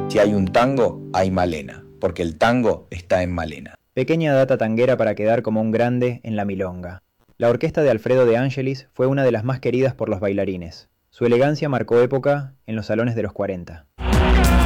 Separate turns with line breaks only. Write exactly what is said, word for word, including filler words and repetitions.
Si hay un tango, hay Malena, porque el tango está en Malena.
Pequeña data tanguera para quedar como un grande en la milonga. La orquesta de Alfredo de Angelis fue una de las más queridas por los bailarines. Su elegancia marcó época en los salones de los cuarenta.